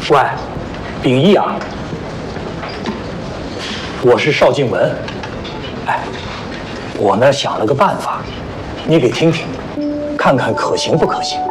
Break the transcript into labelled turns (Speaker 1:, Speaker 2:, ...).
Speaker 1: 喂，秉义啊，我是邵静文。哎，我呢想了个办法，你给听听，看看可行不可行。